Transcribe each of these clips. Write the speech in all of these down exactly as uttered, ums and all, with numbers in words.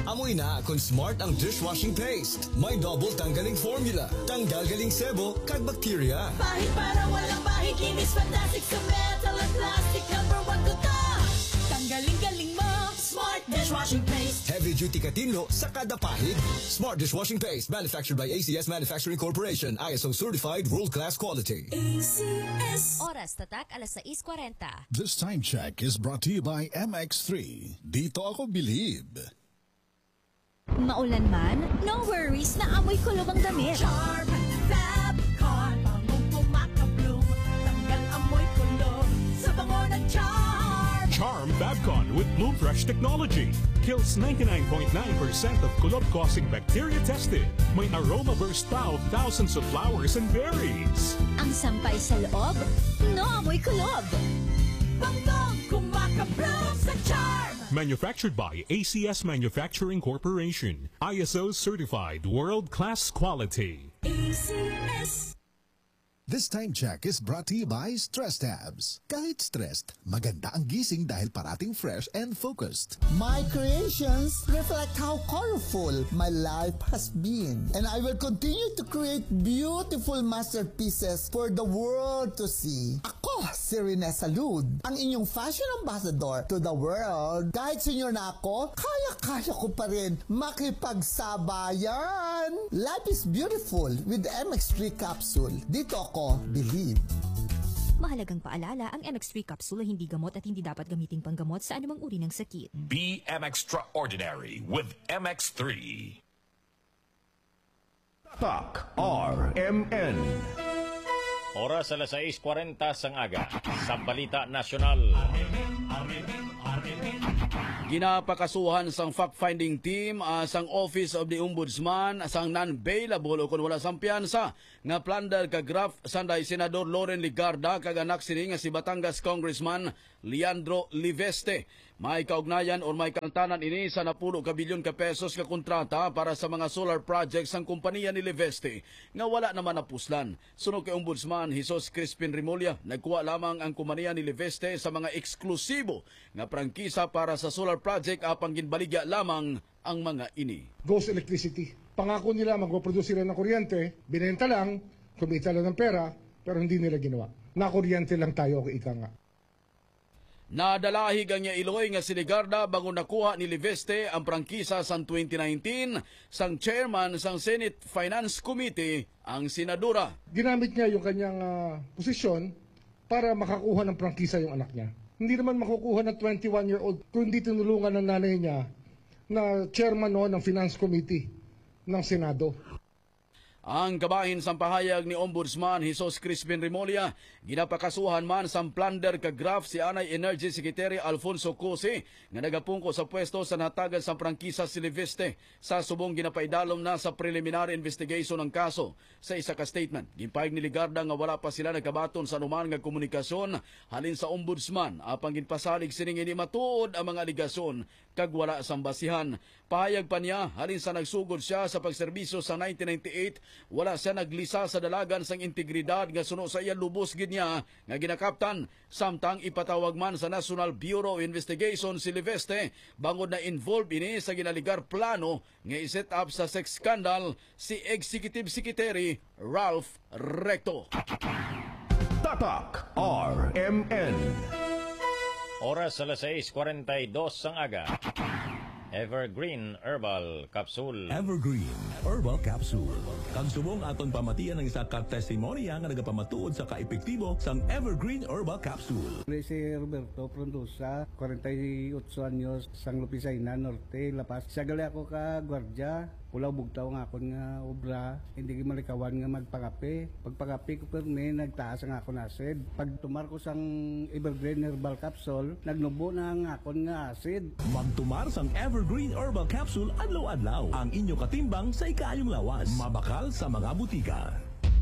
Amoy na kung smart ang dishwashing paste. May double tanggaling formula. Tanggal galing sebo, kag bacteria. Bahid para walang bahid, linis fantastic sa metal at plastic. Number one ko ta. Tanggaling-galing mo, smart dishwashing paste. Heavy duty katino sa kada pahid. Smart dishwashing paste, manufactured by A C S Manufacturing Corporation, I S O certified, world-class quality. A C S. Oras tatak alas sais forty. This time check is brought to you by M X three. Dito ako believe. Maulan man, no worries na amoy kulob ang damit. Charm Fabcon, bangong pumakabloom. Tanggal amoy kulob sa bango ng Charm. Charm Fabcon with Bloom Fresh technology kills ninety-nine point nine percent of kulob-causing bacteria tested. May aroma burst pa of thousands of flowers and berries. Ang sampay sa loob, no amoy kulob. Bangong kumakabloom sa Charm. Manufactured by A C S Manufacturing Corporation, I S O certified, world-class quality. A C S. This time check is brought to you by Stress Tabs. Kahit stressed, maganda ang gising dahil parating fresh and focused. My creations reflect how colorful my life has been. And I will continue to create beautiful masterpieces for the world to see. Ako, si Rene Salud, ang inyong fashion ambassador to the world. Kahit senior na ako, kaya-kaya ko pa rin makipagsabayan. Life is beautiful with M X three capsule. Dito ako believe. Mahalagang paalala, ang M X three capsule ay hindi gamot at hindi dapat gamiting panggamot sa anumang uri ng sakit. Be M Extraordinary with M X three. Tatak R M N. Oras alas sais forty sang aga sa Balita Nasyonal. Ginapakasuhan sang fact-finding team uh, sang Office of the Ombudsman sang non-bailable o kung wala sang piyansa nga plunder kag graft sanday Senador Loren Ligarda kag anak sini nga si Batangas Congressman Leandro Liveste. May kaugnayan o may kantanan ini sa napuno ka bilyon ka pesos ka kontrata para sa mga solar projects sang kompanya ni Liveste nga wala naman napuslan. Sunog kay Ombudsman Jesus Crispin Rimulya, nagkuha lamang ang kompanya ni Liveste sa mga eksklusibo nga prangkisa para sa solar project apang ginbaligya lamang ang mga ini. Ghost electricity. Pangako nila magpo-produce sila ng kuryente, binenta lang, kumita lang ng pera, pero hindi nila ginawa. Na kuryente lang tayo, ika nga. Nadalahig ang Iloy nga si Ligarda bago nakuha ni Liveste ang prangkisa sang twenty nineteen sang chairman sang Senate Finance Committee ang senadora. Ginamit niya yung kanyang uh, posisyon para makakuha ng prangkisa yung anak niya. Hindi naman makukuha ng twenty-one-year-old kung hindi tinulungan ng nanay niya na chairman no, ng Finance Committee ng Senado. Ang kabahin sa pahayag ni Ombudsman Jesus Crispin Rimulya, ginapakasuhan man sa plunder kag graft si Anay Energy Secretary Alfonso Cose nga nagapungko sa pwesto sa natagan sa prangkisa si Liveste. Sa subong ginapaidalom na sa preliminary investigation ng kaso. Sa isa ka statement, ginpahayag ni Ligarda nga wala pa sila nagkabaton sa anuman nga komunikasyon halin sa Ombudsman apang ginpasalig sining ini matuod ang mga aligasyon kag wala sang basihan. Pahayag pa niya halin sa nagsugod siya sa pagserbisyo sa nineteen ninety-eight, wala siya naglisa sa dalagan sang integridad nga suno sa iya lubos gid niya nga ginakaptan samtang ipatawag man sa National Bureau of Investigation si Liveste bangod na involved ini sa ginaligar plano nga i-set up sa sex scandal si Executive Secretary Ralph Recto. Tatak R M N. Oras alas sais forty-two sang aga. Evergreen Herbal Capsule. Evergreen Herbal Capsule. Kag subong aton pamatian ng isa ka testimonya nga nagapamatuod sa kaepektibo sang Evergreen Herbal Capsule. Si Roberto Frondosa, forty-eight anyos, sang Lupisayna Norte, La Paz. Sagali ako ka gwardya, ulaw bugtaw nga akon nga obra, hindi ko malikawan nga magpakape. Pagpakape ko perme, nagtaas ang akon acid. Pag tumar ko sang Evergreen Herbal Capsule, nagnubo na ang akon nga acid. Magtumar sang Evergreen Herbal Capsule adlaw-adlaw. Ang inyo katimbang sa ikayong lawas. Mabakal sa mga butika.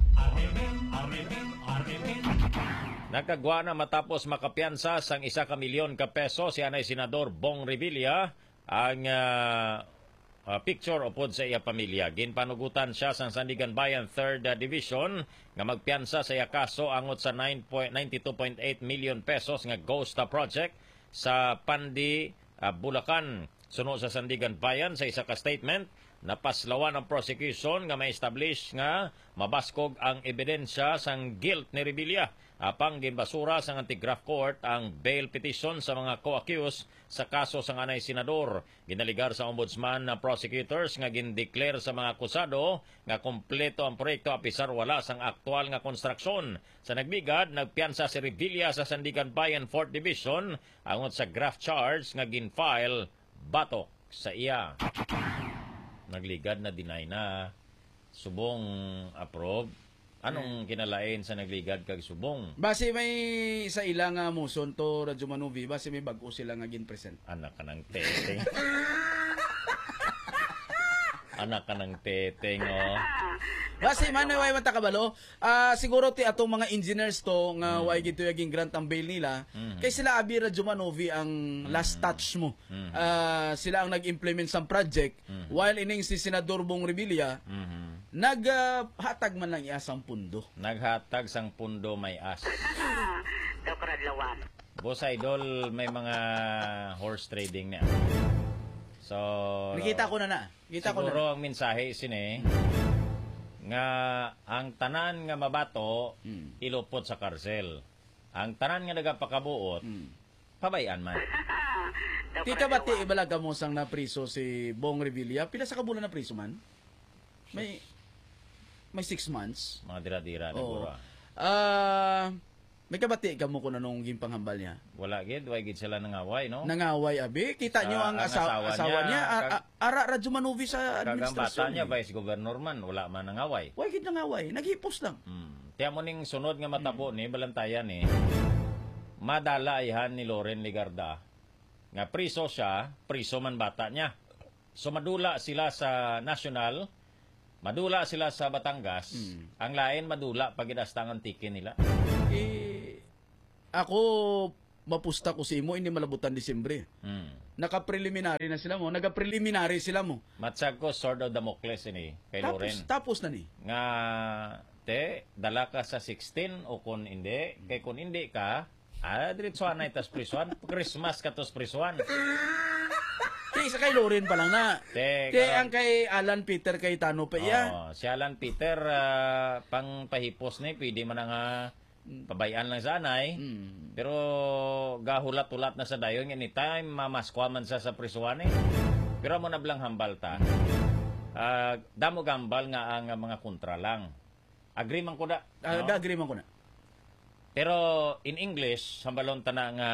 Nagkagwa na matapos makapiansa sang isa ka milyon ka peso si Anay Senador Bong Revilla ang uh, uh, picture upod sa iya pamilya. Ginpanugutan siya sang Sandigan Bayan third uh, Division nga magpiansa sa iya kaso angot sa ninety-two point eight million pesos nga ghost project sa Pandi, uh, Bulacan. Suno sa Sandigan Bayan sa isa ka statement, napaslawan ang prosecution nga may establish nga mabaskog ang ebidensya sang guilt ni Revilla. Apang ginbasura sa anti-graft court ang bail petition sa mga co-accused sa kaso sa anay senador. Ginaligar sa ombudsman na prosecutors nga gindeclare sa mga akusado nga kompleto ang proyekto apisar wala sang aktual nga konstruksyon. Sa nagbigad, nagpiansa si Revilla sa Sandigan Bayan fourth Division angon sa graft charge nga ginfile batok sa iya. Nagligad na deny na subong approve. Anong kinalain sa nagligad kag subong? Base may sa ilang nga muson to Radyo Manuvi, base may bag-o sila nga gin-present. Anak ka ng teteng. Anak ka ng teteng, oh. Base man way man takabalo, ah siguro ti atong mga engineers to nga mm. way gito yaging grant ang bail nila. Mm-hmm. Kay sila abi Radyo Manuvi ang mm-hmm. last touch mo. Mm-hmm. Ah sila ang nag-implement sa project mm-hmm. while ining si Senador Bong Revilla mm-hmm. naghatag uh, man lang iasang pundo. Naghatag sang pundo may as. Boss Idol, may mga horse trading niya. So, nakita ko na na. Kita siguro ko na. Ang mensahe sini nga ang tanan nga mabato hmm. ilupot sa karsel. Ang tanan nga nagapakabuot hmm. pabayan man. Di ka ba ti ibalaga mo sang na priso si Bong Revilla? Pila sa kabulan na priso man? May may six months. Mga dira-dira na Oo. gura. Ah, may kabati ka mo ko na nung ginpanghambal niya. Wala gid, way gid sila nangaway, no? Nangaway abi, kita Sa- nyo ang, ang asawa, asawa asawa niya, niya. A- kag- a- Ara Radyo Manuvi sa Kagang administrasyon. bata niya, vice governor man, wala man nangaway. Way gid nangaway, naghipos lang. Hmm. Tiya mo ning sunod nga matabo ni balantayan ni. Madala ihan ni Loren Ligarda. Nga priso siya, priso man bata niya. So madula sila sa national, madula sila sa Batangas. Hmm. Ang lain madula pag idastangan tikin nila. Eh, ako mapusta ko si imo ini malabutan Disyembre. Hmm. Naka-preliminary na sila mo, naga-preliminary sila mo. Matsag ko sword of Damocles ini kay Tapos Loren. tapos na ni. Nga te dala ka sa sixteen o kun hindi, kay kun hindi ka, ah diretso anay tas prisuan, Christmas ka tos prisuan. Te isa kay Loren pa lang na. Te, Te ang kay Alan Peter kay Tano pa iya. Oh, si Alan Peter uh, pang pahipos ni pwede man nga pabayaan lang sa anay. Hmm. Pero gahulat-ulat na sa dayon anytime mamaskwa man sa sa prisuan eh. Pero mo na blang hambal ta. Uh, damo gambal nga ang mga kontra lang. Agree man ko da. Uh, no? agree man ko na. Pero in English, sambalon ta na nga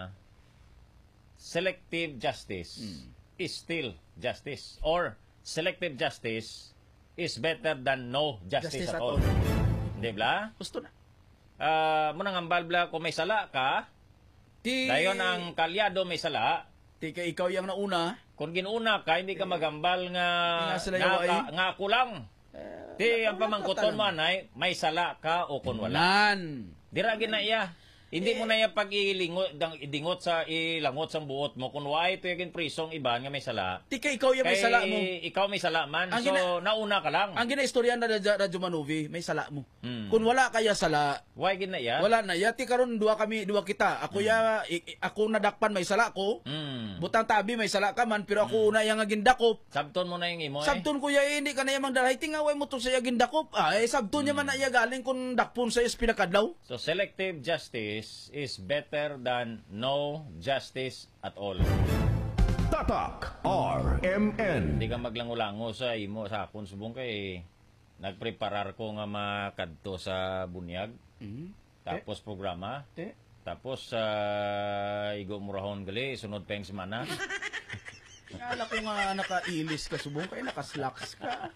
selective justice mm. is still justice, or selective justice is better than no justice, justice at, at all. Di ba? Gusto na. Uh, munang ambal bla kung may sala ka, Ti... dayon ang kalyado may sala. Ti ka ikaw yung nauna. Kung ginuna ka, hindi ka magambal nga nga, nga, nga, nga ako lang. Eh, Ti ang pamangkuton mo anay, may sala ka o kung wala. Nan. Dira gina iya. Hindi mo na iya pag ilingot, dang, idingot sa ilangot sa buot mo. Kung why ito yung prisong iba nga may sala. Ti ka ikaw yung may sala mo. Ikaw may sala man. Ang so, gina, nauna ka lang. Ang gina-istorya na Radyo, Radyo Manuvi, may sala mo. Hmm. Kung wala kaya sala, why gina iya? Wala na iya. Ti karon duwa kami, duwa kita. Ako hmm. ya, i, ako nadakpan may sala ko. Hmm. Butang tabi may sala ka man, pero ako hmm. una yung agindakop. Sabton mo na yung imo eh. Sabton ko ya, eh, hindi ka na yung magdalay. Tingaway mo to sa agindakop. Ah, eh, sabton hmm. niya man na iya galing kung dakpon sa is pinakadlaw. So, selective justice is better than no justice at all. Tatak R M N. Hindi ka maglangulango sa imo sa akon subong kay nagpreparar ko nga makadto sa bunyag. Mm-hmm. Tapos eh? programa. Eh? Tapos uh, igo murahon gali sunod pa yung semana. Kala ko nga nakailis ka subong kay nakaslacks ka.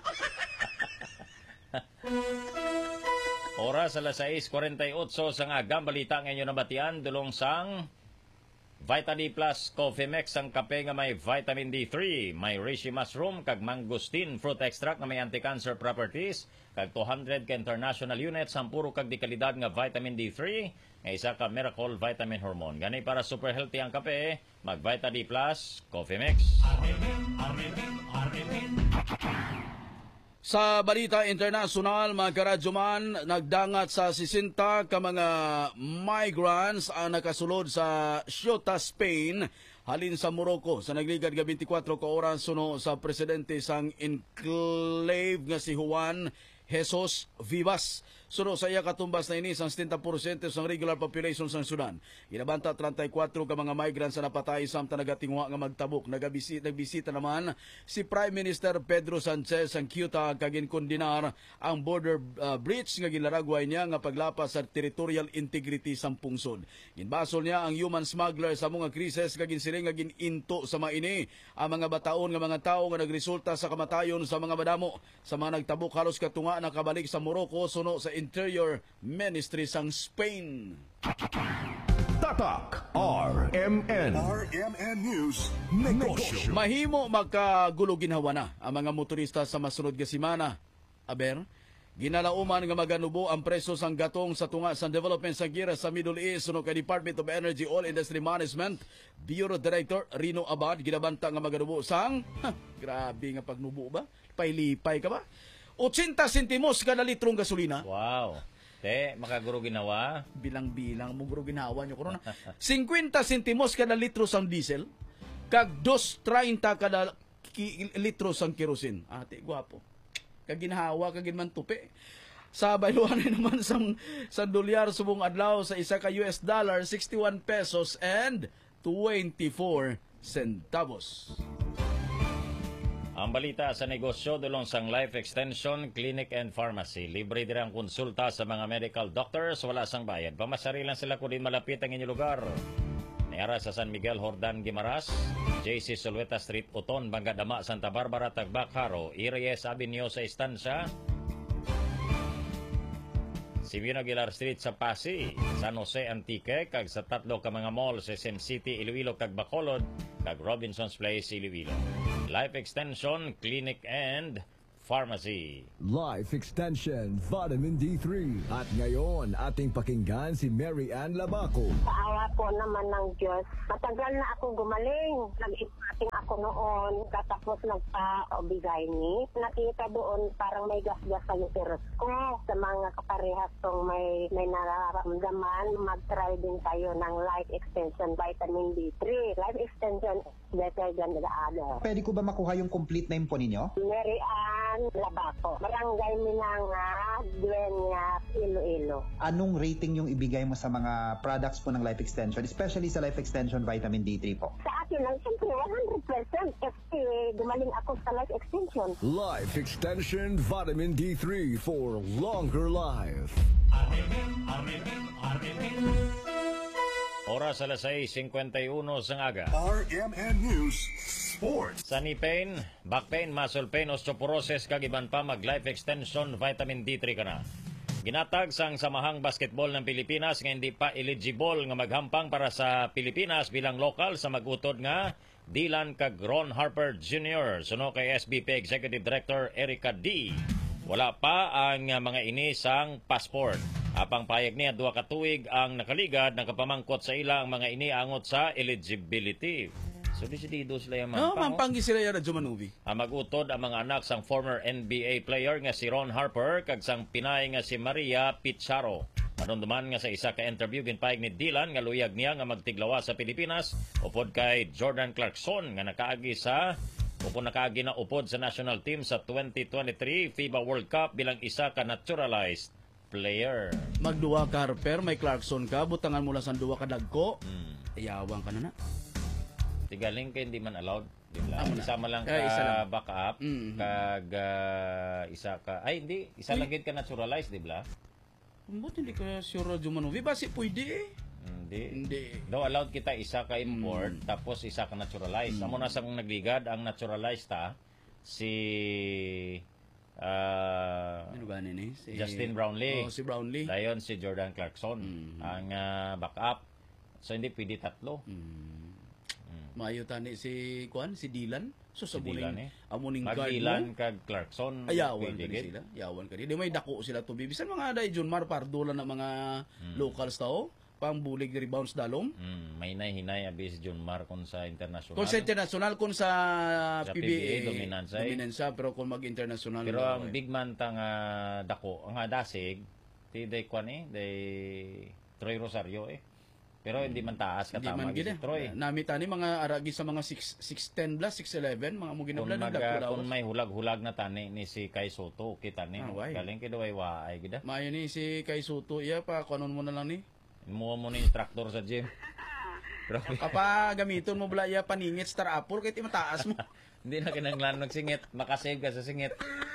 Oras alas sais forty-eight sa nga agang balita ngayon na batian dulong sang Vita D Plus Coffee Mix ang kape nga may vitamin D three, may reishi mushroom kag mangosteen fruit extract nga may anti-cancer properties kag two hundred ka international units ang puro kag di kalidad nga vitamin D three nga isa ka miracle vitamin hormone. Gani para super healthy ang kape, mag Vita D Plus Coffee Mix. Arnelin, Arnelin, Arnelin. Sa balita international, mga karadyoman, nagdangat sa sisinta ka mga migrants ang nakasulod sa Ceuta, Spain halin sa Morocco sa nagligad nga twenty-four ka oras suno sa presidente sang enclave nga si Juan Jesus Vivas. Suno sa iya katumbas na ini sang seventy percent sang regular population sang Sudan. Ginabanta thirty-four ka mga migrants sa napatay samtang nagatingwa nga magtabok. Nagabisita nagbisita naman si Prime Minister Pedro Sanchez ang Ceuta kagin kondinar ang border uh, breach nga gilaragway niya nga paglapas sa territorial integrity sang pungsod. Ginbasol niya ang human smuggler sa mga krisis kagin sila nga gininto sa maini ang mga bataon nga mga tao nga nagresulta sa kamatayon sa mga madamo sa mga nagtabok halos katunga nakabalik sa Morocco suno sa Interior Ministry sang Spain. Tatak R M N. R M N News Negosyo. Mahimo magkagulo ginhawa na ang mga motorista sa masunod nga semana. Aber, ginalauman nga maganubo ang preso sang gatong sa tunga sa development sa gira sa Middle East suno kay Department of Energy Oil Industry Management Bureau Director Rino Abad ginabanta nga maganubo sang ha, grabe nga pagnubo ba? Pailipay ka ba? eighty sentimos kada litrong gasolina. Wow. Te, makaguro ginawa. Bilang-bilang mo guro ginawa nyo korona. fifty sentimos kada litro sang diesel. Kag two thirty kada ki- litro sang kerosene. Ate, guwapo. Kag ginhawa, kag ginman tupi. Sa bayluhan naman sang sa dolyar subong adlaw sa isa ka U S dollar, sixty-one pesos and twenty-four centavos. Ang balita sa negosyo dulong sang Life Extension, Clinic and Pharmacy. Libre din ang konsulta sa mga medical doctors, wala sang bayad. Pamasari lang sila kung din malapit ang inyong lugar. Niara sa San Miguel, Jordan, Guimaras, J C Solweta Street, Uton, Bangadama, Santa Barbara, Tagbak, Haro, Irias Avenue sa Estancia, Sibino Aguilar Street sa Pasig, San Jose Antique, kag sa tatlo ka mga mall sa S M City, Iloilo, kag Bacolod, kag Robinson's Place, Iloilo. Life Extension, Clinic and Pharmacy. Life Extension, Vitamin D three. At ngayon, ating pakinggan si Mary Ann Labaco. Sa awa po naman ng Diyos, matagal na ako gumaling. Nag-ipating ako noon, katapos nagpa-obigay ni. Nakita doon parang may gas-gas sa uterus ko. Sa mga kaparehas kong may, may nararamdaman, mag-try din tayo ng Life Extension Vitamin D three. Life Extension is better than the other. Pwede ko ba makuha yung complete name po ninyo? Mary Ann Labaco. Barangay Minanga, Dueña, Iloilo. Anong rating yung ibigay mo sa mga products po ng Life Extension, especially sa Life Extension Vitamin D three po? Sa akin lang, siyempre, one hundred percent kasi gumaling ako sa Life Extension. Life Extension Vitamin D three for longer life. Oras alas seis fifty-one sang aga. R M N News Sports. Sunny pain, back pain, muscle pain, osteoporosis, kag iban pa mag Life Extension Vitamin D three ka na. Ginatag sang Samahang Basketball ng Pilipinas nga hindi pa eligible nga maghampang para sa Pilipinas bilang lokal sa magutod nga Dylan kag Ron Harper Junior Suno kay S B P Executive Director Erica D. Wala pa ang mga ini sang passport. Apang payag niya duha ka tuig ang nakaligad nakapamangkot sa ila ang mga ini angot sa eligibility. So desidido sila yung No, mampang. mampanggi sila yung Radyo Manuvi. Ang magutod ang mga anak sang former N B A player nga si Ron Harper kag sang Pinay nga si Maria Pizarro. Manunduman nga sa isa ka interview ginpayag ni Dylan nga luyag niya nga magtiglawa sa Pilipinas upod kay Jordan Clarkson nga nakaagi sa o kung nakaagi na upod sa national team sa twenty twenty-three FIBA World Cup bilang isa ka naturalized player. Magduwa ka Harper, may Clarkson ka, butangan mo lang sa duwa ka dagko. Hmm. Iyawang ka na na. Tigaling ka hindi man allowed. Di ba? Ah, Isa man lang ka eh, isa lang. backup, Mm-hmm. kag uh, isa ka, ay hindi, isa lang gid ka naturalized, di ba? Ba't hindi ka sure Radyo Manuvi? Basi pwede eh. Hindi. Hindi. Daw allowed kita isa ka import, mm. tapos isa ka naturalized. Mm. Amo na sa kong nagligad, ang naturalized ta, si uh, ano ba ni si Justin Brownlee. Oh, si Brownlee. Dayon si Jordan Clarkson. Mm. Ang uh, backup. So hindi pwede tatlo. Mm. Mm. Maayo tani si Kuan, si Dylan. So sa Si Dylan, muling eh. amuning Mag guard Dylan mo. kag Clarkson. Ayawan pwede ka gid. sila. Ayawan ka di. May dako sila to bibisan mga day John Mar Pardo lang ng mga Mm. locals tao. Pambulig rebounds dalom. Mm, may hinay abi si John Mar kon sa international. Kung sa international, kung sa, Sa P B A, P B A, dominansya, eh. dominansya, pero kung mag-international. Pero wala, ang eh. big man ta nga dako, ang nga dasig, ti day kwan eh, day Troy Rosario eh. Pero hindi man taas Hindi katama man gi si gid. Troy. Namita ni mga aragi sa mga six ten plus, six eleven, mga mo Kung, ginablan ng mag, dako kung may hulag-hulag na tani ni si Kai Soto, kita ni. Ah, why? Galing kido ay waay gida. Maayo ni si Kai Soto, iya pa, kuanon mo na lang ni. Muha mo ni instructor sa gym. Grabe. Kapag gamiton mo bala iya paningit star apple, kahit mataas mo. Hindi na kinanglan magsingit. Makasave ka sa singit.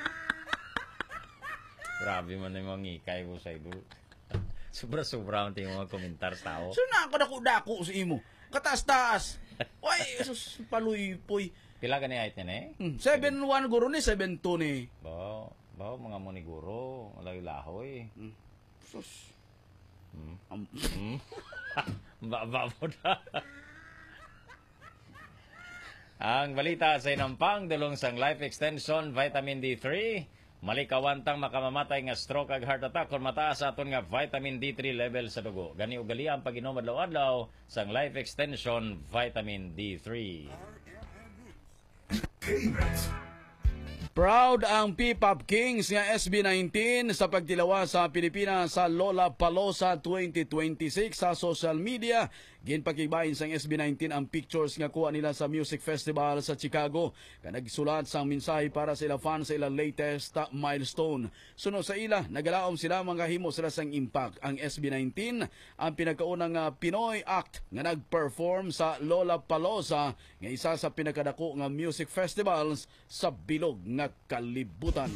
Grabe man yung mga ngikay ko sa idol. Sobra-sobra ang tingin mga komentar sa tao. So na ako dako-dako sa imo. Kataas-taas. Uy, sus, paluy-puy. Pila ka ni height niya eh? Hmm, seven one guro ni, seven two ni. Bao, bao, mga moniguro. Walay lahoy. Hmm. Sus. Hmm. Hmm. Ba-ba mo na. Ang balita sa inampang dulong sang life extension vitamin D three, malikawantang makamamatay nga stroke ag heart attack kung mataas aton nga vitamin D three level sa dugo. Gani ugali ang pag-inom adlaw-adlaw sang life extension vitamin D three. Proud ang P-Pop Kings nga S B nineteen sa pagtilawa sa Pilipinas sa Lollapalooza twenty twenty-six sa social media. Ginpakibahin sang S B nineteen ang pictures nga kuha nila sa music festival sa Chicago. Kanagsulat sang mensahe para sa ila fans sa ila latest uh, milestone. Suno sa ila, nagalaom sila mga himo sila sang impact. Ang S B nineteen ang pinakaunang uh, Pinoy act nga nagperform sa Lollapalooza nga isa sa pinakadako nga music festivals sa bilog nga kalibutan.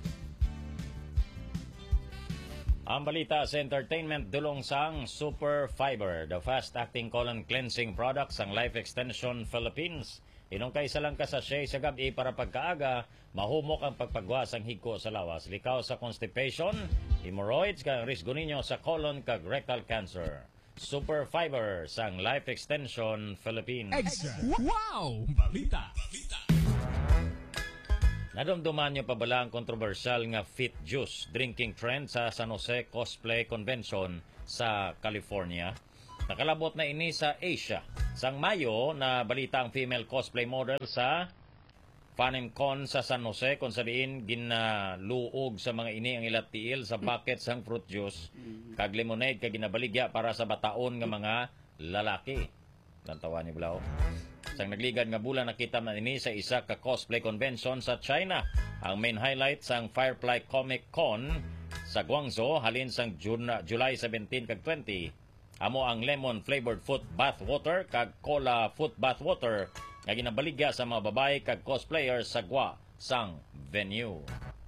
Ang balita sa entertainment dulong sang Super Fiber, the fast-acting colon cleansing product sang Life Extension Philippines. Inong kaysa lang ka sa sachet sa gabi para pagkaaga, mahumok ang pagpagwa sang higko sa lawas. Likaw sa constipation, hemorrhoids, kang risgo ninyo sa colon kag rectal cancer. Super Fiber sang Life Extension Philippines. Extra! Wow! Balita! Balita! Nadumduman niyo pa bala ang kontrobersyal nga Fit Juice drinking trend sa San Jose Cosplay Convention sa California? Nakalabot na ini sa Asia. Sang Mayo, na balita ang female cosplay model sa FanimCon sa San Jose kung saan ginaluog sa mga ini ang ilat tiil sa bucket sang fruit juice kag lemonade kag ginabaligya para sa bataon nga mga lalaki. Tantawa ni Blau. Sang nagligan nga bulan nakita man ini sa isa ka cosplay convention sa China. Ang main highlight sang Firefly Comic Con sa Guangzhou halin sang June, July seventeen kag twenty. Amo ang lemon flavored foot bath water kag cola foot bath water nga ginabaligya sa mga babae kag cosplayers sa gwa sang venue.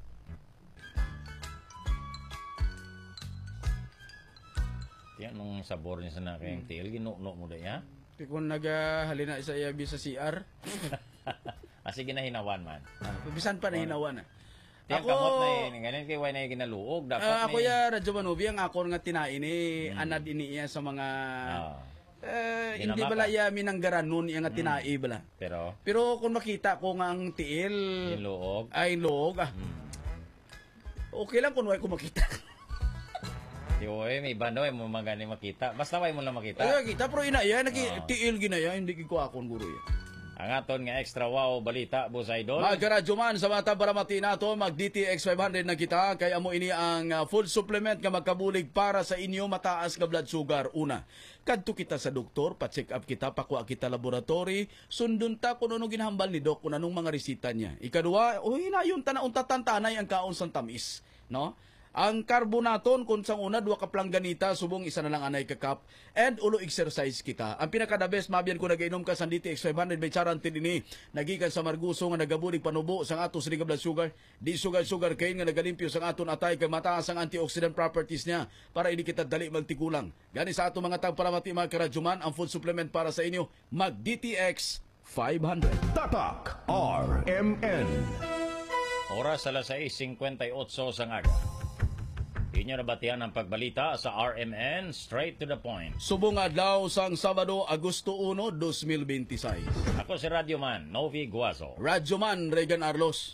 Yan ang sabor niya sa naking tiil. Ginuknok mo da ya? Kung naghalina sa iya sa C R. Ah, sige na hinawan man. Ah, bisan pa na hinawan. Ako, kamot na yun. Ganun kay why na yung ginaluog. Dapat uh, ako ni... ya, Radyo Manubi, ang ako nga tinain eh, hmm. anad ini iya sa mga... Oh. Uh, hindi bala iya minanggaran nun iya nga tinai hmm. bala. Pero? Pero kung makita ko nga ang tiil... Yung luog? Ay, luog. Ah. Hmm. Okay lang kung wala ko makita. Yo, eh, may iba daw, eh, mo magani makita. Basta way mo lang makita. Ay, makita, pero ina yan, oh. Tiil ginaya, hindi ko akong guro yan. Ang aton nga extra wow balita, Boss Idol. Magkaradyo man sa mga tabaramati nato, mag-D T X five hundred na kita, kaya mo ini ang uh, full supplement nga magkabulig para sa inyo mataas nga blood sugar. Una, kadto kita sa doktor, pa-check up kita, pakuha kita laboratory, sundun ta kung ano ginhambal ni Doc, kung anong mga resita niya. Ikaduwa, uy na yun, tanauntatantanay ang kaon sang tamis, no? Ang carbonaton kung sang una duwa ka plangganita subong isa na lang anay ka cup and ulo exercise kita. Ang pinaka the best mabiyan ko nagainom ka sa D T X five hundred may charantin ini nagikan sa marguso nga nagabulig panubo sang ato sa blood sugar, di sugar sugar cane nga nagalimpyo sang aton atay kay mataas ang antioxidant properties niya para hindi kita dali magtikulang. Gani sa ato mga tagparamati mga karadyoman ang food supplement para sa inyo mag D T X five hundred. Tatak R M N. Oras alas sais fifty-eight sang aga. Inyo nabatian ang pagbalita sa R M N, straight to the point. Subong adlaw sang Sabado, Agosto one, twenty twenty-six. Ako si Radyoman, Novi Guazo. Radyoman, Regan Arlos.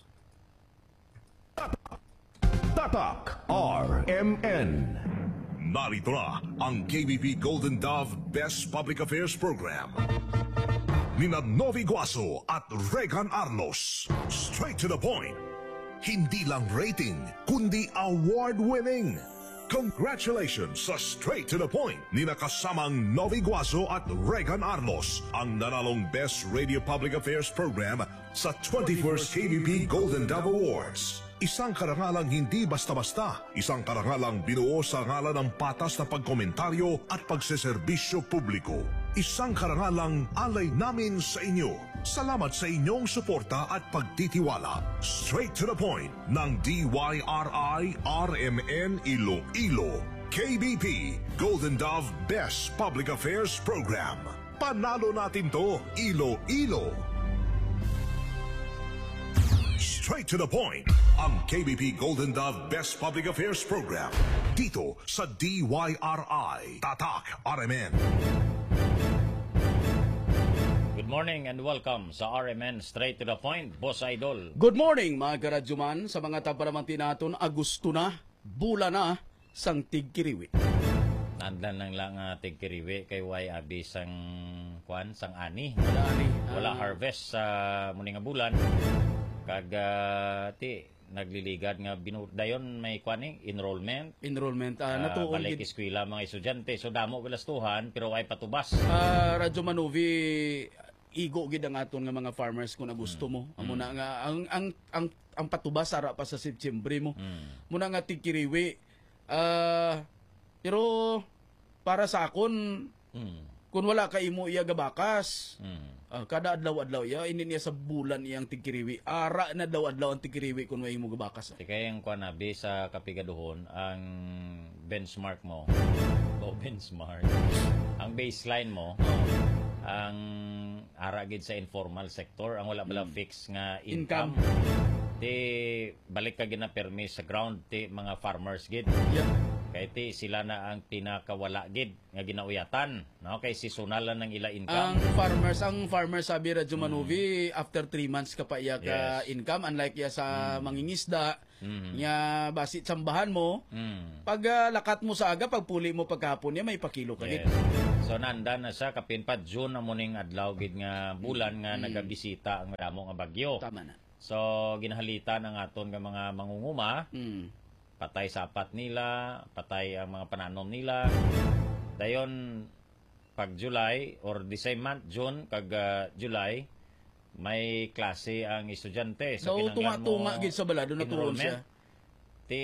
Tatak R M N. Narito na ang K B P Golden Dove Best Public Affairs Program. Nina Novi Guazo at Regan Arlos. Straight to the point. Hindi lang rating, kundi award-winning. Congratulations sa Straight to the Point ni nakasamang Novi Guaso at Regan Arlos, ang nanalong Best Radio Public Affairs Program sa twenty-first K B P Golden Dove Awards. Isang karangalang hindi basta-basta, isang karangalang binuo sa ngalan ng patas na pagkomentaryo at pagseserbisyo publiko. Isang karangalang alay namin sa inyo. Salamat sa inyong suporta at pagtitiwala. Straight to the Point ng D Y R I R M N Iloilo. K B P Golden Dove Best Public Affairs Program. Panalo natin to, Iloilo. Straight to the Point, ang K B P Golden Dove Best Public Affairs Program. Dito sa D Y R I, Tatak R M N. Good morning and welcome sa R M N Straight to the Point, Boss Idol. Good morning mga karadyoman, sa mga taparamanti naton, Agusto na, bula na, sang tigkiriwi. Nandan lang lang uh, tigkiriwi kay way abi sang kwan, sang ani. Wala ani. Wala Uh, harvest sa uh, muning nga bulan. Kag uh, ti nagliligad nga binudayon may kwani enrollment enrollment uh, uh, natuon balik eskwela mga estudyante so damo galastuhan pero ay patubas. Uh, Radyo Manovi, igo gid ang aton nga mga farmers kung gusto mo. Mm. Amo na nga ang ang ang ang patubas ara pa sa September mo. Mm. Muna nga tigkiriwi. Uh, pero para sa akon mm. kung wala ka imo iya gabakas. Mm. Uh, kada adlaw-adlaw ya ini niya sa bulan iyang tigkiriwi. Ara na daw adlaw ang tigkiriwi kung may imo gabakas. Di kaya yung kwan abi sa kapigaduhon ang benchmark mo. O benchmark. Ang baseline mo ang ara gid sa informal sector ang wala bala Mm. fix nga income. Di balik ka gid na permis sa ground ti mga farmers gid. Yeah. Kay ti sila na ang pinakawala gid nga ginauyatan, no? Kay seasonal lang ng ila income. Ang farmers, ang farmers sabi Radyo Manovi, mm. after three months ka pa iya ka Yes. income, unlike ya sa mm. mangingisda, mm. nga basit sambahan mo, mm. pag uh, lakat mo sa aga, pag puli mo pagkahapon niya, may pakilo ka Yes. gid. So nanda na sa kapinpat June na muning adlaw gid nga bulan nga Mm. nagabisita ang damo nga bagyo. Tama na. So ginahalitan ang aton nga mga mangunguma. Mm. Patay sapat nila, patay ang mga pananom nila. Dayon pag July or the same month June kag uh, July may klase ang estudyante. So, so tunga-tunga gid sa balado na tuon siya. Ti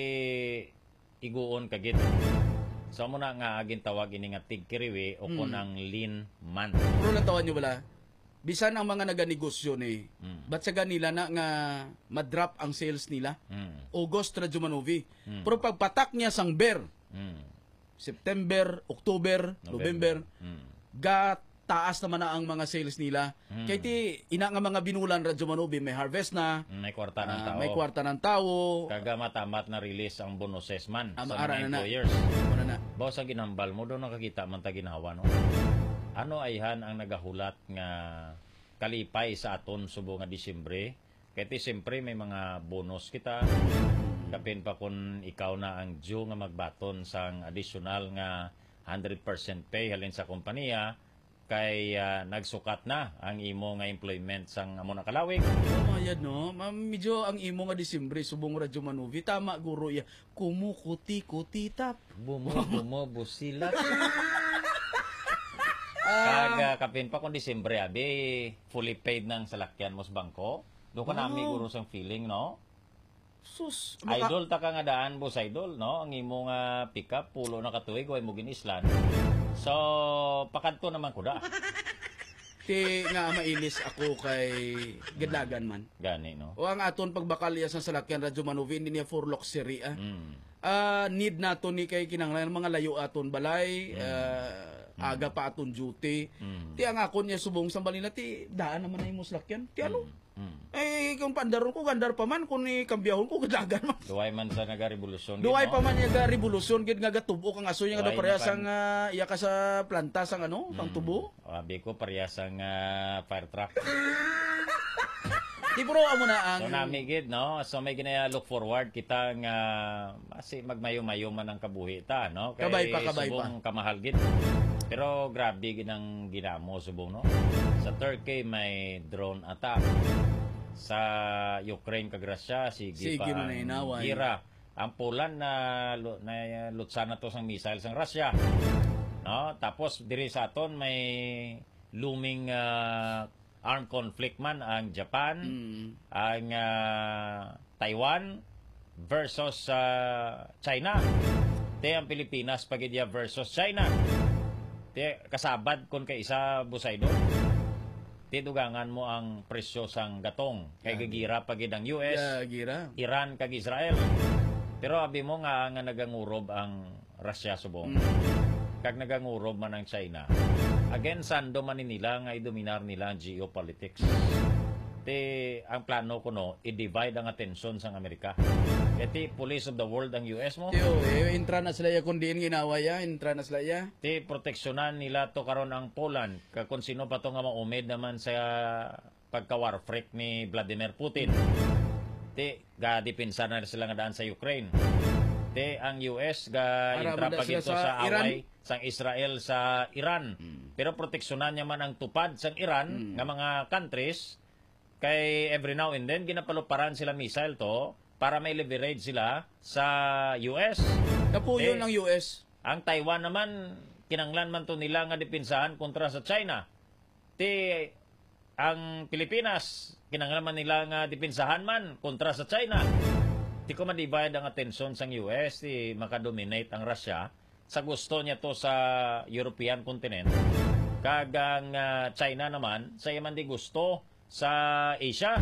iguon kagid. So mo na nga agin tawag ini nga tigkiriwi o Mm. kunang lean month. Pero natawan niyo bala, bisan ang mga naganegosyo ni, Mm. ba't sa ganila na nga madrop ang sales nila? Mm. August Radyo Manovi. Mm. Pero pagpatak niya sang ber, Mm. September, October, November, Mm. ga taas naman na ang mga sales nila. Mm. Kaya ti, ina nga mga binulan Radyo Manovi, may harvest na, May kwarta ng ah, tao. may kwarta ng tao. Kaga matamat na release ang bonuses man Am- sa ara mga na na. employers. Ano na na. Bawas sa ginambal mo, doon nakakita man ta ginawa, no? Ano ayhan ang nagahulat nga kalipay sa aton subo nga Disyembre? Kaya ti siyempre may mga bonus kita. Kapin pa kung ikaw na ang due nga magbaton sang additional nga one hundred percent pay halin sa kompanya, kay uh, nagsukat na ang imo nga employment sang amo na kalawig. Oh, yan no. Ma- Medyo ang imo nga Disyembre, subong Radyo Manovi. Tama, guro ya. Kumukuti-kuti tap. Bumo-bumo busilat. Kaga kapin pa kung Disyembre, abi, fully paid ng salakyan mo sa bangko. Doon ka Wow. nami guro sang feeling, no? Sus. Maka- Idol ta ka nga daan, boss idol, no? Ang imo nga pick-up, pulo na katuig, way mo ginislan. So, pakadto naman ko da. Ti nga mainis ako kay Gadagan man. Gani, no? O ang aton pagbakalya sa salakyan Radyo Manovi, hindi niya for luxury ah. Mm. Ah, need nato ni kay kinanglan mga layo aton balay, ah, aga pa aton duty. Mm. Ti ang ako niya subong sa balina ti daan naman ay mo salakyan. Ti ano? Mm. Eh kung pandaron ko gandar pa man kun ni kambiyahon ko Gadagan man. Duway man sa naga-revolusyon. Duway no? pa man nga revolusyon gid nga gatubo kang aso nga Duway do pareha na sang uh, iya ka sa planta sang ano, pang tubo. Abi ko parehas ang uh, fire truck. Di bro amo na ang So nami gid, no? So may ginaya look forward kita nga masi magmayo-mayo man ang kabuhi ta, no? Kay Kabay pa, kabay subong kamahal gid. Pero grabe gid ang ginamo subong, no? Sa Turkey may drone attack. Sa Ukraine kag Russia sige Sige pa mo na ang inaway. gira. ang Poland na, na lutsa na to sang missile sang Russia. No? Tapos diri sa aton may looming uh, armed conflict man ang Japan, mm. ang uh, Taiwan versus uh, China. Te ang Pilipinas pagidya versus China. Te kasabad kun kay isa busay do. Te dugangan mo ang presyo sang gatong kay gagira pagid ang U S, yeah, gira. Iran kag Israel. Pero abi mo nga nga nagangurob ang Russia subong. Mm. Kag nagangurob man ang China. Again, sando man nila nga idominar nila ang geopolitics. Ti ang plano ko no, i-divide ang atensyon sang Amerika. Iti police of the world ang U S mo. Tiyo, eh, intra na sila ya kundi ginawa ya, intra na sila ya. Ti proteksyonan nila to karon ang Poland. Kung sino pa to nga maumid naman sa pagka-war freak ni Vladimir Putin. Ti ga dipinsa na sila nga daan sa Ukraine. Ti ang U S ga intra pa gito sa, sa away sang Israel sa Iran. Hmm. Pero proteksyonan niya man ang tupad sang Iran hmm. nga mga countries kay every now and then ginapaluparan sila missile to para may leverage sila sa U S. Napuyo ng U S. Ang Taiwan naman kinanglan man to nila nga dipinsahan kontra sa China. Ti ang Pilipinas kinanglan man nila nga dipinsahan man kontra sa China. Di ko madivide ang atensyon sang U S, di makadominate ang Russia. Sa gusto niya to sa European continent. Kagang uh, China naman, sa man di gusto sa Asia.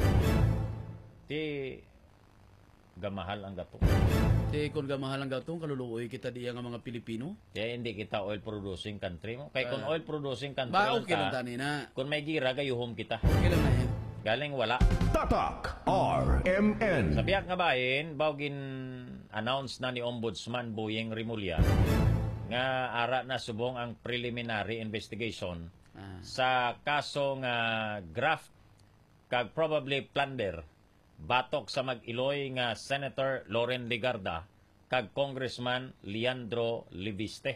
Di gamahal ang gatong. Di kung gamahal ang gatong, kaluluoy kita diya nga mga Pilipino. Di hindi kita oil producing country mo. Kaya kung uh, oil producing country ba, lang okay ka, lang na. Kung may gira, gayuhom kita. Okay lang na yan. Galing wala. Tatak R M N. Sa biyak nga bahin, bawgin announce na ni Ombudsman Boyeng Rimulya nga ara na subong ang preliminary investigation ah. sa kaso nga graft kag probably plunder batok sa mag-Iloy nga Senator Loren Legarda kag Congressman Leandro Libiste.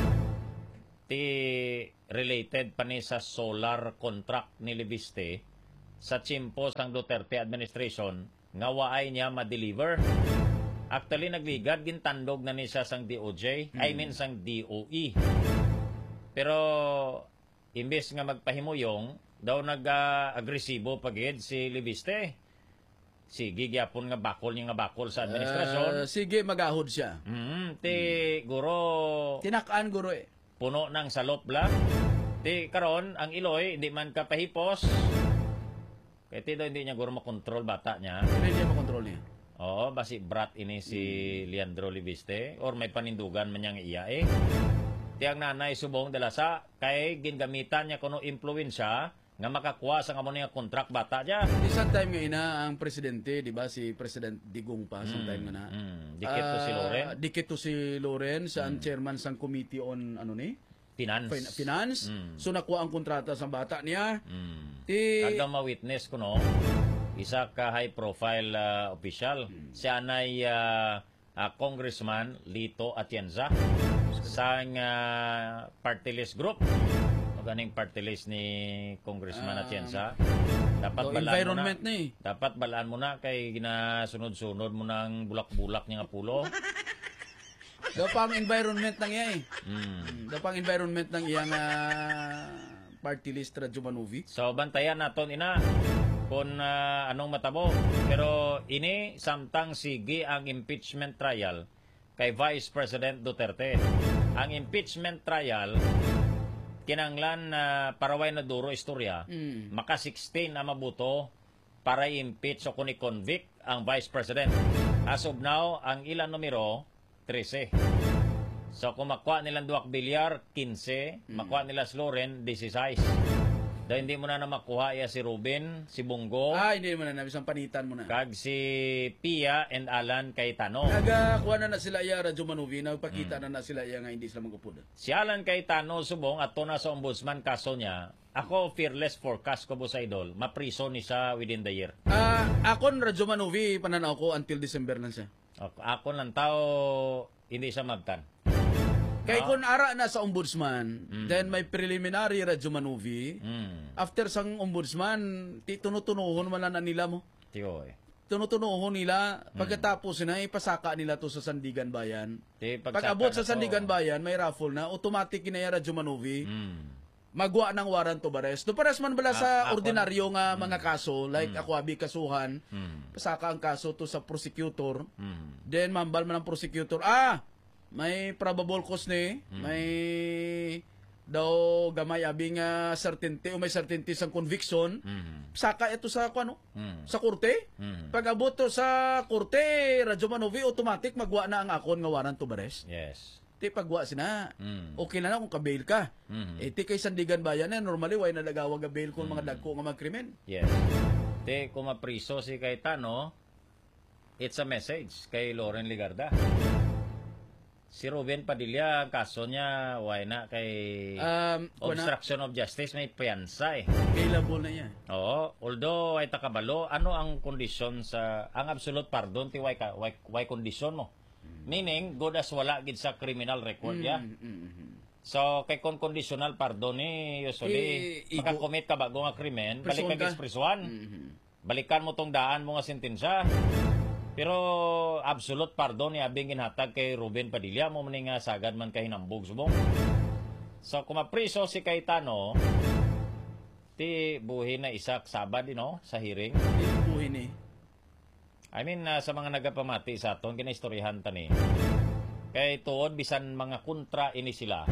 Ti related pa ni sa solar contract ni Libiste sa chimpo sang Duterte administration nga waay niya ma-deliver. Actually, nagligad, gintandog na ni siya sang D O J, hmm. I mean sang D O E. Pero, imbes nga magpahimuyong, daw nag-agresibo uh, pagid si Libiste. Sige, gyapon nga bakol niya nga bakol sa administrasyon. Uh, sige, magahod siya. Mm-hmm. Ti, hmm. guro... Tinakaan, guro eh. Puno ng salop lang. Ti, karon ang Iloy, hindi man kapahipos. Kaya ti daw hindi niya guro makontrol bata niya. Hindi niya makontrol niya. Oo, basi brat ini si hmm. Leandro Libiste or may panindugan man niyang iya eh. Tiyang nanay subong dalasa kay gingamitan niya kuno impluwensya nga makakuha sa nga mo nga contract bata niya. Isang time nga ina ang presidente, di ba si President Digong pa sa mm, time nga na. Mm, dikit to uh, si Loren. Dikit to si Loren sa mm. chairman sang committee on ano ni? Finance. Fin- finance. Mm. So nakuha ang kontrata sa bata niya. Mm. Ti kada ma-witness ko no. Isa ka high profile uh, official. Hmm. Siya nay uh, uh, Congressman Lito Atienza sang uh, party list group. Maganing party list ni Congressman um, Atienza. Dapat balaan environment mo na. Ni. Dapat balaan mo na kay ginasunod-sunod mo ng bulak-bulak niya nga pulo. Dapang environment nang iya eh. Mm. Dapang environment nang iya nga party list Radyo Manuvi. So bantayan naton ina kung uh, anong matabo. Pero ini samtang sige ang impeachment trial kay Vice President Duterte. Ang impeachment trial kinanglan na uh, paraway na duro istorya. Mm. Maka sixteen na mabuto para i-impeach o kung i-convict ang Vice President. As of now, ang ilan numero thirteen. So kung makuha nilang duwak bilyar, fifteen. Mm. Makuha nila si Loren, sixteen. Dahil hindi mo na na makuha ya si Ruben, si Bungo. Ah, hindi mo na na. Isang panitan mo na. Kag si Pia and Alan Cayetano. Nagakuha na na sila ya, Radyo Manuvi. Nagpakita mm. na na sila ya nga hindi sila magupod. Si Alan Cayetano subong at to na sa ombudsman kaso niya. Ako, fearless forecast ko po sa idol. Mapriso ni siya within the year. Ah, uh, ako Radyo Manuvi, pananaw ko until December lang siya. Ako, ako lang tao, hindi siya magtan. Kay ah. kung ara na sa ombudsman, mm. then may preliminary Radyo Manuvi, mm. after sang ombudsman, ti tunutunuhon man na nila mo. Tiyo eh. tunutunuhon nila, pagkatapos na ipasaka nila to sa Sandigan Bayan. Di, Pag abot sa Sandigan Bayan, may raffle na, automatic kinaya Radyo Manovi. Mm. Magwa ng warrant of arrest. Do pares man bala sa Ah, ordinaryo ako- nga mga kaso, like Mm. ako abi kasuhan, Mm. pasaka ang kaso to sa prosecutor. Mm. Then mambal man ang prosecutor, ah, may probable cause ni, Mm. may daw gamay abi nga certainty o may certainty sang conviction. Mm. Saka ito sa ano? Mm. Sa korte. Mm. Pag abot to sa korte, Radyo Manovi automatic magwa na ang akon nga warrant of arrest. Yes. Ti pagwa sina. Mm. Okay na na kung ka-bail ka. Mm. Eh, ti kay Sandigan Bayan na, normally, way na nagawag bail kung mga dagko nga magkrimen. Yes. Te, kung mapriso si Cayetano, it's a message kay Loren Ligarda. Si Ruben Padilla, kaso niya, why na kay Um, obstruction of justice, may piyansa eh. Available na yan. Oo. Although, ay takabalo, ano ang kondisyon sa, ang absolute pardon, ti why, ka, why, why kondisyon mo? Meaning, good as wala gid sa criminal record Mm, ya. mm, mm. So, kay kon conditional pardon ni usually, Eh, igo- makakomit ka bago nga krimen, balik Prison ka ka. expresswan. Mm-hmm. Balikan mo tong daan mo nga sentensya. Pero absolute pardon ni abing ginhatag kay Ruben Padilla mo man nga sagad man kay hinambog subong. So, kung mapriso si Cayetano, ti buhi na isak sabad no sa hearing. Di buhi ni. I mean, uh, sa mga nagapamati sa aton, kinaistoryahan ta ni. Kay tuod, bisan mga kontra ini sila.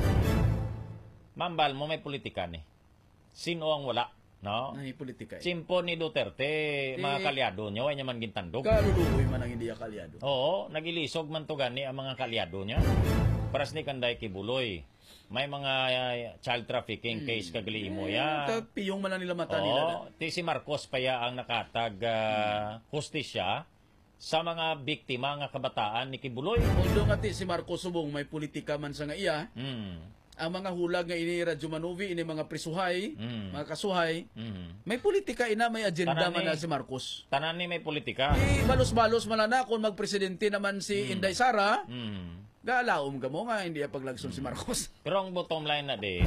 Mambal mo may politika ni. Sino ang wala? No? Ay, politika. Eh. Simpo ni Duterte, Eh, mga kalyado nyo, ay niya man gintandog. Kaluluoy man ang hindi akalyado. Oo, nagilisog man to gani ang mga kalyado niya. Paras ni Kanday Kibuloy. May mga uh, child trafficking case kagali mo ya. Eh, piyong man lang nila mata Oo, nila. ti si Marcos pa ya ang nakatag uh, hustisya sa mga biktima nga kabataan ni Kibuloy. Although nga ti si Marcos Subong may politika man sa nga iya, Mm. ang mga hulag nga ini Radyo Manovi, ini mga prisuhay, Mm. mga kasuhay, Mm. may politika ina, may agenda Tanan man ni- na si Marcos. Tanan ni may politika. Eh, balos-balos man na kung magpresidente naman si Mm. Inday Sara, Mm. galaom ka mo nga, hindi paglagson Hmm. si Marcos. Pero ang bottom line na di,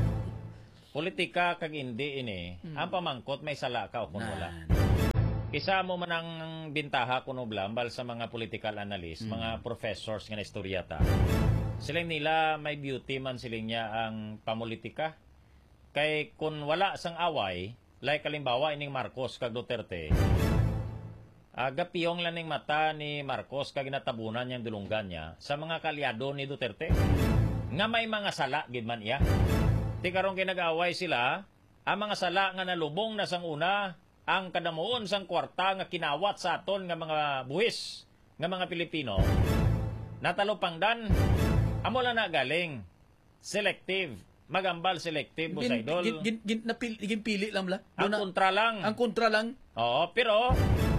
politika kag hindi ini, Hmm. ang pamangkot may sala ka o kung wala. Kisa mo man ang bintaha kuno blambal sa mga political analyst, Hmm. mga professors nga na istoryata. Siling nila may beauty man siling niya ang pamulitika. Kay kung wala sang away, like kalimbawa ining Marcos kag Duterte, aga piyong laning mata ni Marcos kag natabunan niyang dulunggan niya sa mga kalyado ni Duterte. Nga may mga sala gid man iya. Ti karong kinag-away sila, ang mga sala nga nalubong na sang una, ang kadamuon sang kwarta nga kinawat sa aton nga mga buhis nga mga Pilipino. Natalupangdan, amo lang na galing. Selective. Magambal selective, boss Gin, idol. gin, gin, gin, napil, ginpili lang la. Ang Doon na- kontra lang. Ang kontra lang. Oo, pero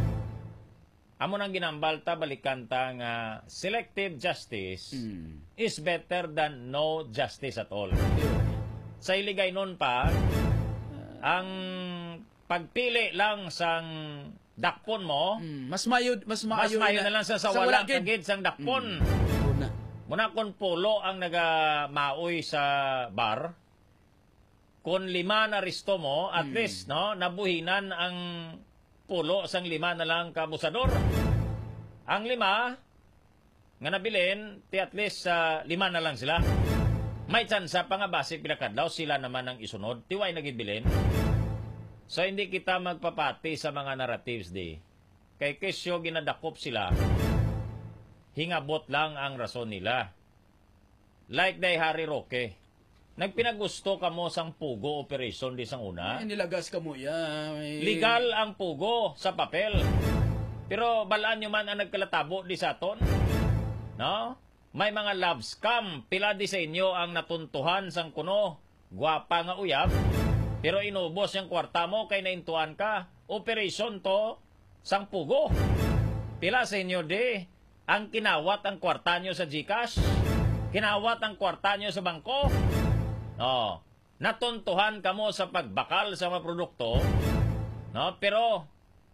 amo nang ginambal ta balikan ta nga selective justice is better than no justice at all. Sa iligay nun pa, ang pagpili lang sang dakpon mo, mas mayo mas maayo mas mayo na- na lang sa sa sawala wala gid. kagid sang dakpon. Muna kon pulo ang naga-maoy sa bar, kung lima na risto mo, at Hmm. least, no, nabuhinan ang pulo sang lima na lang kabusador. Ang lima, nga nabilin, ti at least uh, lima na lang sila. May tsansa pa nga basic pinakadlaw, sila naman ang isunod. Tiway nagibilin. So, hindi kita magpapati sa mga narratives di. Kay kesyo ginadakop sila, hingabot lang ang rason nila. Like day Harry Roque. Nagpinagusto ka mo sang Pugo operation di sang una. Ay, nilagas ka mo ya. May... Legal ang Pugo sa papel. Pero balaan nyo man ang nagkalatabo di sa aton. No? May mga love scam. Pila di sa inyo ang natuntuhan sang kuno. Gwapa nga uyab. Pero inubos yung kwarta mo kay naintuan ka. Operation to sang Pugo. Pila sa inyo di ang kinawat ang kwarta nyo sa GCash. Kinawat ang kwarta nyo sa bangko. No. Natuntuhan ka mo sa pagbakal sa mga produkto. No, pero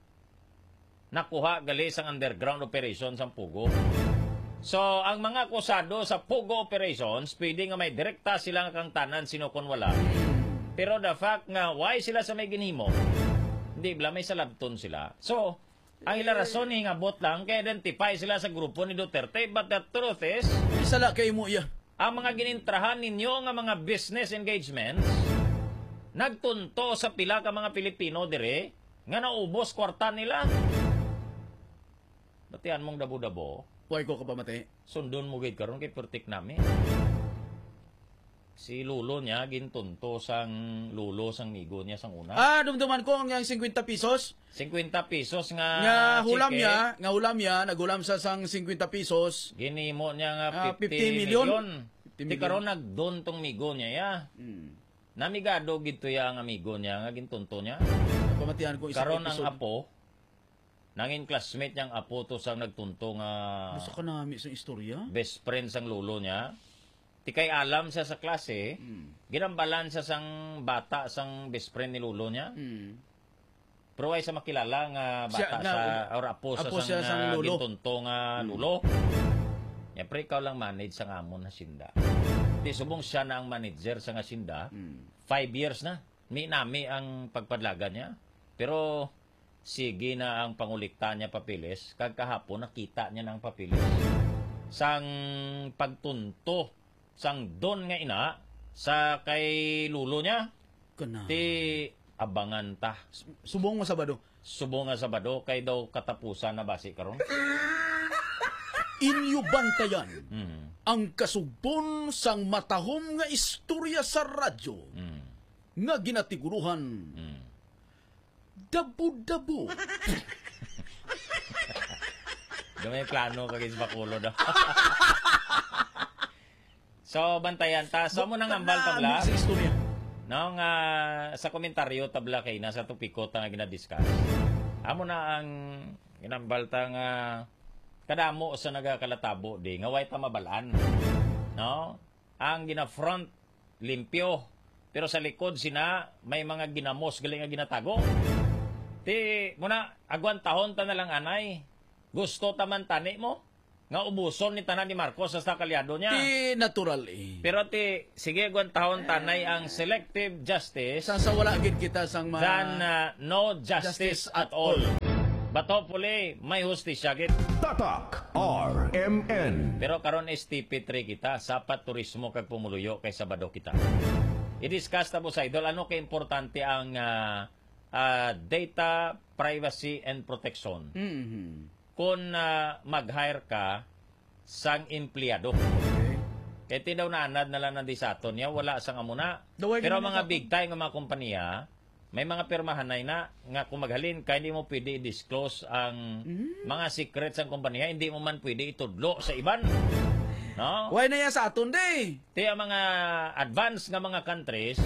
nakuha gali sang underground operation sa Pugo. So, ang mga akusado sa Pugo operations, pwede nga may direkta silang kang tanan sino kon wala. Pero the fact nga why sila sa may ginhimo, hindi bla may salabton sila. So, Ang ila rason hingabot lang kay identify sila sa grupo ni Duterte, but the truth is Isala kay mo iya. Ang mga ginintrahan ninyo nga mga business engagements nagtunto sa pila ka mga Pilipino dire nga naubos kwarta nila. Batian mong dabo-dabo. Huwag ko kapamati. Sundon mo gid karon kay pertik namin. Si lulo niya gintunto sang lulo sang migo niya sang una. Ah, dumduman ko ang fifty pesos. fifty pesos nga Nga hulam chike. niya, nga hulam niya, nagulam sa sang fifty pesos. Ginimo niya nga Ah, fifty, fifty million. million. fifty Di million. karon nagdon tong migo niya ya. Hmm. Namigado gito ya ang amigo niya nga gintunto niya. Pamatihan ko isang Karon ang episode. apo nanging classmate niyang apo to sang nagtunto nga Gusto ka nami sa istorya? best friend sang lulo niya. Ti kay alam siya sa klase, Hmm. ginambalan siya sang bata sang best friend ni lulo niya. Hmm. Pero ay sa makilala nga bata Siya- sa na- or apo sa apo sang, siya sang ah, lulo. gintunto nga lulo. Siyempre, ikaw lang manage sa amon na sinda. Di subong siya na ang manager sa nga sinda. Five years na. May nami ang pagpadlaga niya. Pero sige na ang pangulikta niya papilis. Kagkahapon nakita niya ng papilis. Sang pagtunto. Sang don nga ina sa kay lulo niya. Kana. Ti abangan ta. Subong mo Sabado. Subong nga Sabado. Kay daw katapusan na basi karon. Inyo bantayan Hmm. ang kasugbon sang matahom nga istorya sa radyo Hmm. nga ginatiguruhan Dabo-dabo. Gamay plano kagis bakulo daw. So bantayan ta. So mo nang ambal tabla. Sa istorya. No nga sa komentaryo tabla kay nasa topiko ta nga ginadiscuss. Amo na ang ginambal ta nga kadamo sa nagakalatabo di nga way ta mabalaan. No? Ang gina-front limpyo pero sa likod sina may mga ginamos galing nga ginatago. Ti muna agwan tahon ta na lang anay. Gusto ta man tani mo nga ubuson ni tanan ni Marcos sa kalyado niya. Ti natural eh. Pero ti sige agwan tahon tanay ang selective justice Sa sa wala gid kita sang mga than uh, no justice, Justice at all. But hopefully may hustisya gid. Tatak R M N. Pero karon is T P three kita, sapat turismo kag pumuluyo kay Sabado kita. I-discuss ta po sa idol ano kay importante ang uh, uh, data privacy and protection. Mhm. Kung uh, mag-hire ka sang empleyado. Kaya tinaw na anad na lang na di sa aton niya, wala sang amuna. Daway Pero ganun mga na big time nga mga kompanya, may mga pirmahanay na nga kung maghalin, kaya hindi mo pwede i-disclose ang mga secrets ng kompanya, hindi mo man pwede itudlo sa iban. No? Why na yan sa aton day? Ti ang mga advanced nga mga countries,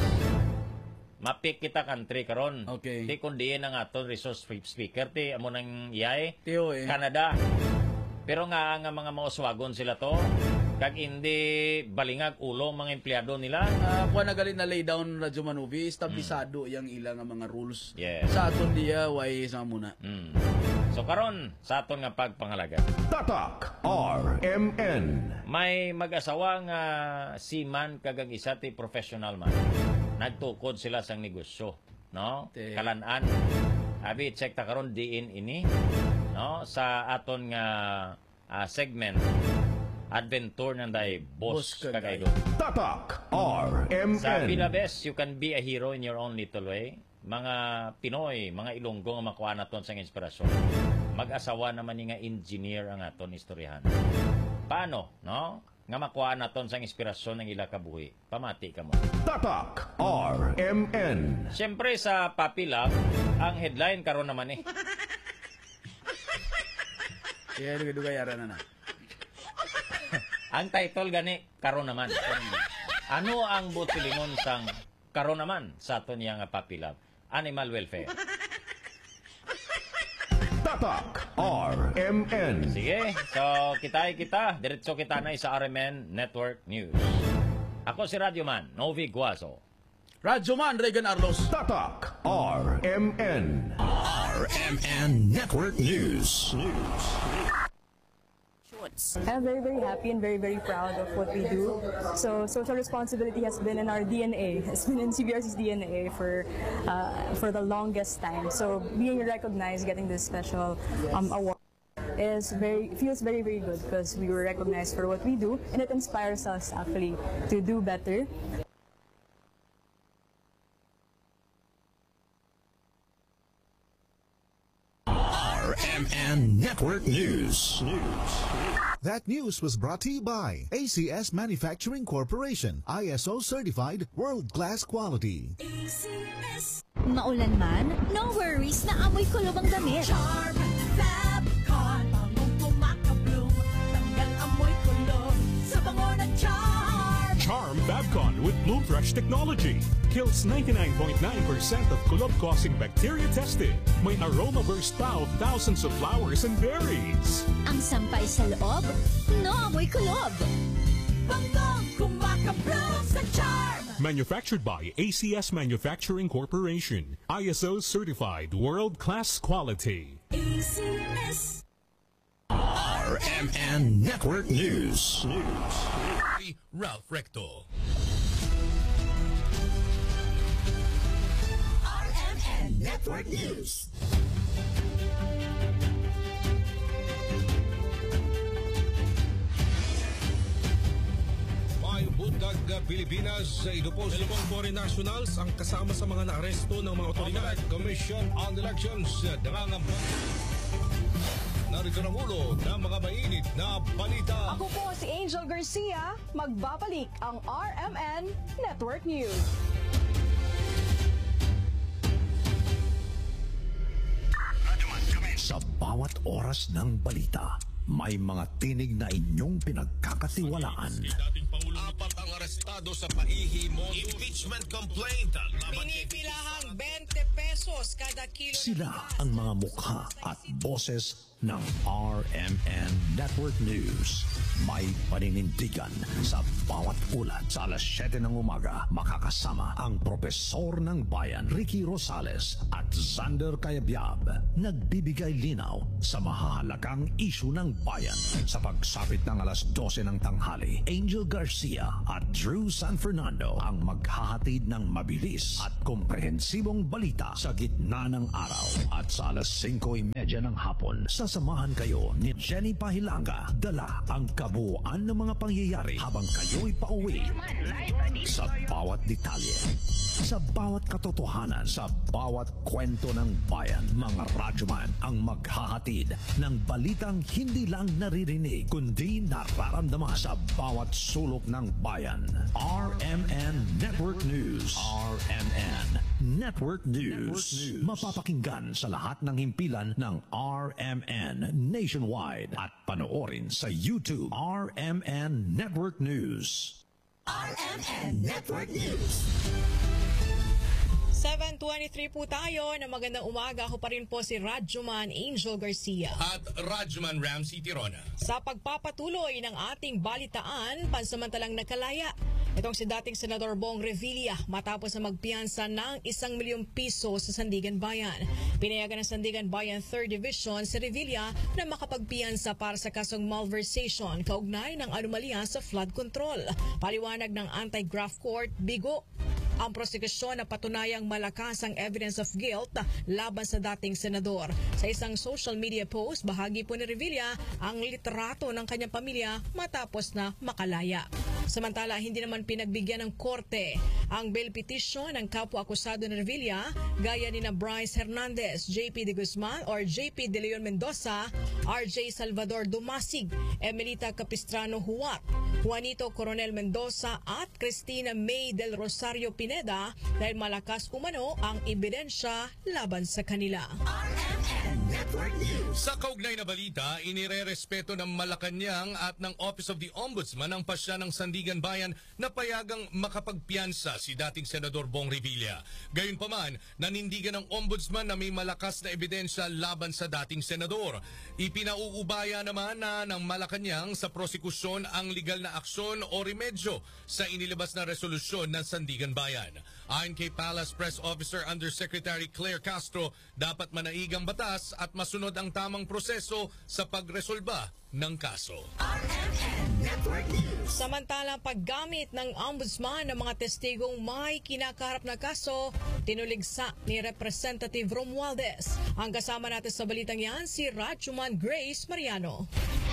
mapik kita country karon. Okay. Ti kundi ang aton resource speaker ti amo nang iyay Tiyo eh. Canada. Pero nga nga mga mauswagon sila to, kag hindi balingag ulo mga empleyado nila. Uh, kuha na galing na lay down radyo manubi, establisado yang ilang nga mga rules. Yes. Sa aton diya, why sa muna. Mm. So karon sa aton nga pagpangalaga. Tatak R M N. May mag-asawa nga seaman kag ang isa ti professional man. Nagtukod sila sang negosyo, no? Te. Kalan-an. Abi check ta karon diin ini, no? Sa aton nga ah, segment Adventure ng day boss Boss kagay. kagay. Tatak R M N. Sa Pilabes, you can be a hero in your own little way. Mga Pinoy, mga Ilonggo nga makuha naton sang inspirasyon. Mag-asawa naman ni nga engineer ang aton istoryahan. Paano, no? Nga makuha naton sang inspirasyon ng ila kabuhi. Pamati ka mo. Tatak R M N. Siyempre sa Papi Love, ang headline karon naman eh. Kaya dugay-dugay na na. Ang title gani, karon naman. Ano ang butilingon sang karon naman sa aton nga Papi Love? Animal welfare. Tatak R M N. Sige, so kitay kita, diretso kita na sa R M N Network News. Ako si Radyo Man, Novi Guaso. Radyo Man, Regan Arlos. Tatak R M N. R M N Network News. roots. I'm very, very happy and very, very proud of what we do. So social responsibility has been in our D N A. It's been in C B R C's D N A for uh, for the longest time. So being recognized, getting this special um, award is very feels very, very good because we were recognized for what we do, and it inspires us actually to do better. R M N Network News. That news was brought to you by A C S Manufacturing Corporation, I S O certified world-class quality. A C S. Maulan man, no worries na amoy kulob ang damit. Charm Fabcon, bangong kumakabloom, tanggal amoy kulob sa bango ng Charm. Charm Fabcon with Bloom Fresh technology kills ninety-nine point nine percent of kulob-causing bacteria tested. May aroma burst pa of thousands of flowers and berries. Ang sampay sa loob, no amoy kulob. Bangong kumakabloom sa Charm. Manufactured by A C S Manufacturing Corporation, I S O certified world-class quality. A C S. R M N Network News. Ralph Recto. R M N Network News. May bundag Pilipinas, ito po dalawang foreign nationals ang kasama sa mga naaresto ng mga otoridad. Commission on Elections, nangangamba. Narito ang ulo ng mga mainit na balita. Ako po si Angel Garcia, magbabalik ang R M N Network News. Sa bawat oras ng balita, may mga tinig na inyong pinagkakatiwalaan. Apat ang arestado sa pahihimo. Impeachment complaint. Pinipilahang twenty pesos kada kilo. Sila ang mga mukha at boses ng R M N Network News. May paninindigan sa bawat ulat. Sa alas siyete ng umaga, makakasama ang Propesor ng Bayan, Ricky Rosales at Xander Cayabyab. Nagbibigay linaw sa mahahalagang isyu ng bayan. Sa pagsapit ng alas dose ng tanghali, Angel Garcia at Drew San Fernando ang maghahatid ng mabilis at komprehensibong balita sa gitna ng araw. At sa alas singko trenta ng hapon, sasamahan kayo ni Jenny Pahilanga. Dala ang kabuuan ng mga pangyayari habang kayo'y pauwi. Sa bawat detalye, sa bawat katotohanan, sa bawat kwento ng bayan, mga radyoman ang maghahatid ng balitang hindi lang naririnig, kundi nararamdaman sa bawat sulok ng bayan. R M N Network News. R M N Network News. Mapapakinggan sa lahat ng himpilan ng R M N nationwide at panoorin sa YouTube. R M N Network News. R M N Network News. seven twenty-three po tayo na magandang umaga. Ako pa rin po si Radyoman Angel Garcia. At Radyoman Ramsey Tirona. Sa pagpapatuloy ng ating balitaan, pansamantalang nakalaya itong si dating Senador Bong Revilla matapos na magpiyansa ng isang milyong piso sa Sandigan Bayan. Pinayagan ng Sandigan Bayan third Division si Revilla na makapagpiyansa para sa kasong malversation kaugnay ng anomalya sa flood control. Paliwanag ng Anti-Graft Court, bigo ang prosekusyon na patunayang malakas ang evidence of guilt laban sa dating senador. Sa isang social media post, bahagi po ni Revilla ang litrato ng kanyang pamilya matapos na makalaya. Samantala, hindi naman pinagbigyan ng korte ang bail petition ng kapwa-akusado ni Revilla gaya ni na Bryce Hernandez, J P De Guzman or J P De Leon Mendoza, R J Salvador Dumasig, Emelita Capistrano Huat, Juanito Coronel Mendoza at Cristina May del Rosario Pineda dahil malakas umano ang ebidensya laban sa kanila. Sa kaugnay na balita, inirerespeto ng Malacanang at ng Office of the Ombudsman ang pasya ng Sandigan Bayan na payagang makapagpiyansa si dating Senador Bong Revilla. Gayunpaman, nanindigan ng Ombudsman na may malakas na ebidensya laban sa dating senador. Ipinauubaya naman na ng Malacanang sa prosekusyon ang legal na aksyon o remedyo sa inilabas na resolusyon ng Sandigan Bayan. Ayon kay Palace Press Officer Undersecretary Claire Castro, dapat manaig ang batas at at masunod ang tamang proseso sa pagresolba ng kaso. Samantalang paggamit ng ombudsman ng mga testigong may kinakaharap na kaso, tinuligsa ni Representative Romualdez. Ang kasama natin sa balitang yan, si Rajuman Grace Mariano.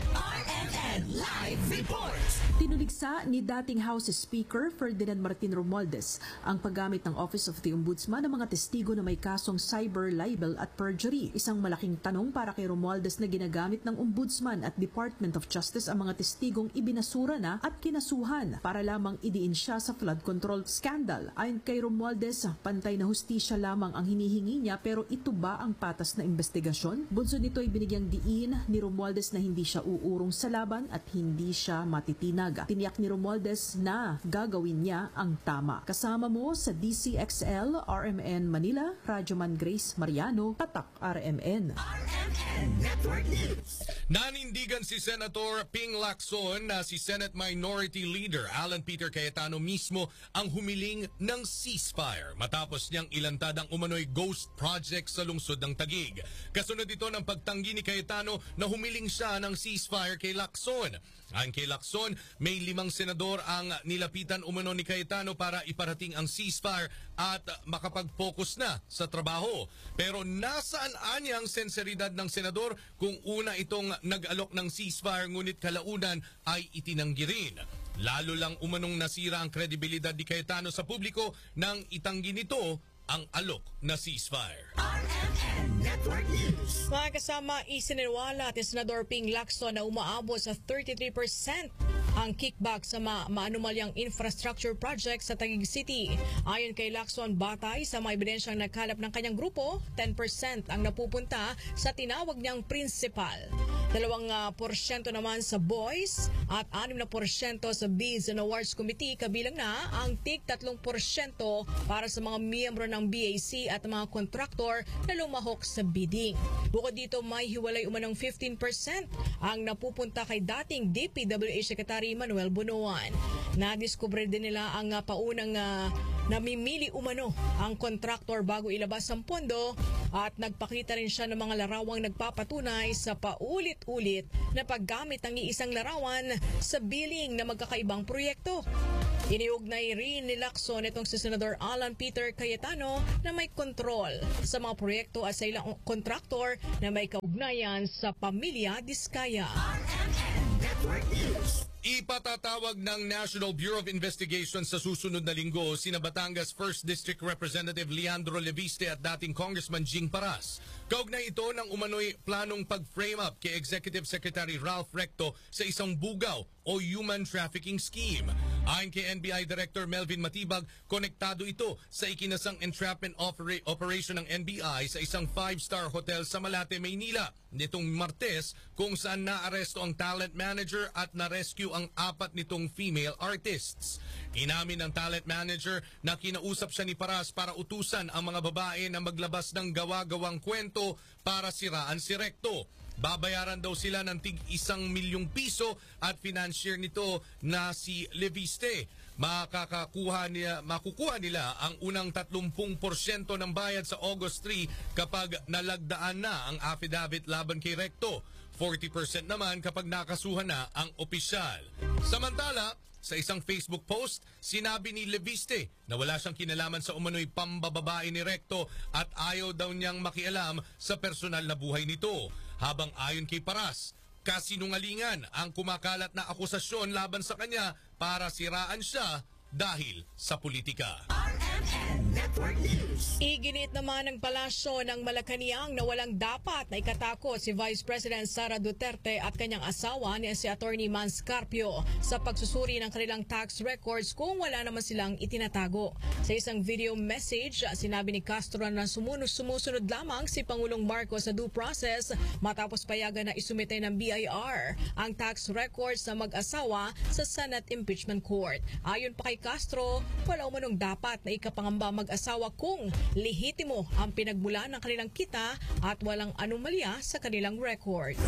R M N Live Reports. Tinuligsa ni dating House Speaker Ferdinand Martin Romualdez ang paggamit ng Office of the Ombudsman ng mga testigo na may kasong cyber libel at perjury. Isang malaking tanong para kay Romualdez na ginagamit ng Ombudsman at Department of Justice ang mga testigong ibinasura na at kinasuhan para lamang idiin siya sa flood control scandal. Ayon kay Romualdez, pantay na hustisya lamang ang hinihingi niya, pero ito ba ang patas na investigasyon? Bunsod nito ay binigyang diin ni Romualdez na hindi siya uurong sa laban at hindi siya matitinag. Tiniyak ni Romualdez na gagawin niya ang tama. Kasama mo sa D C X L, R M N Manila, Rajuman Grace Mariano, Tatak R M N. R M N Network News. Nanindigan si Senator Ping Lacson na si Senate Minority Leader Alan Peter Cayetano mismo ang humiling ng ceasefire matapos niyang ilantad ang umano'y ghost project sa lungsod ng Taguig. Kasunod ito ng pagtanggi ni Cayetano na humiling siya ng ceasefire kay Lacson. Ayon kay Lacson, may limang senador ang nilapitan umano ni Cayetano para iparating ang ceasefire at makapag-focus na sa trabaho. Pero nasaan anya ang senseridad ng senador kung una itong nag-alok ng ceasefire ngunit kalaunan ay itinanggi rin? Lalo lang umanong nasira ang kredibilidad ni Cayetano sa publiko nang itanggi nito ang alok na ceasefire. R M N Network News. Mga kasama, isininiwala ni Senador Ping Lacson na umaabot sa thirty-three percent ang kickback sa ma maanumalyang infrastructure project sa Taguig City. Ayon kay Lacson, batay sa mga ebidensyang nagkalap ng kanyang grupo, ten percent ang napupunta sa tinawag niyang principal. Dalawang uh, porsyento naman sa boys at anim na porsyento sa Bids and Awards Committee, kabilang na ang tig tatlong porsyento para sa mga miyembro ng B A C at mga kontraktor na lumahok sa bidding. Bukod dito, may hiwalay umanong fifteen percent ang napupunta kay dating D P W H Secretary Manuel Bunuan. Nadiskubre din nila ang uh, paunang uh, namimili umano ang kontraktor bago ilabas ang pondo at nagpakita rin siya ng mga larawang nagpapatunay sa paulit-ulit na paggamit ng iisang larawan sa billing na magkakaibang proyekto. Iniugnay rin ni Lacson itong si Senador Alan Peter Cayetano na may kontrol sa mga proyekto at sa ilang kontraktor na may kaugnayan sa Pamilya Diskaya. R M N Network News. Ipatatawag ng National Bureau of Investigation sa susunod na linggo sina Batangas first District Representative Leandro Leviste at dating Congressman Jing Paras. Kaugnay ito ng umano'y planong pag-frame up kay Executive Secretary Ralph Recto sa isang bugaw o human trafficking scheme. Ayon kay N B I Director Melvin Matibag, konektado ito sa ikinasang entrapment opera- operation ng N B I sa isang five-star hotel sa Malate, Maynila nitong Martes, kung saan naaresto ang talent manager at na-rescue ang apat nitong female artists. Inamin ng talent manager na kinausap siya ni Paras para utusan ang mga babae na maglabas ng gawa-gawang kwento para siraan si Recto. Babayaran daw sila ng tig isang milyong piso at financier nito na si Leviste. Makakakuha niya, makukuha nila ang unang tatlumpung porsyento ng bayad sa August three kapag nalagdaan na ang affidavit laban kay Recto. forty percent naman kapag nakasuhan na ang opisyal. Samantala, sa isang Facebook post, sinabi ni Leviste na wala siyang kinalaman sa umano'y pambababae ni Recto at ayaw daw niyang makialam sa personal na buhay nito. Habang ayon kay Paras, kasinungalingan ang kumakalat na akusasyon laban sa kanya para siraan siya dahil sa politika. R M N Network News. Iginit naman ng palasyo ng Malacanang na walang dapat na ikatakot si Vice President Sara Duterte at kanyang asawa ni si Attorney Mans Carpio sa pagsusuri ng kanilang tax records kung wala naman silang itinatago. Sa isang video message, sinabi ni Castro na sumunod sumusunod lamang si Pangulong Marcos sa due process matapos payagan na isumite ng B I R ang tax records sa mag-asawa sa Senate Impeachment Court. Ayon pa kay Castro, wala umanong dapat na ikapangamba mag-asawa kung lehitimo ang pinagmulan ng kanilang kita at walang anomalya sa kanilang records.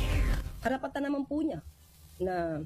Karapatan naman po niya na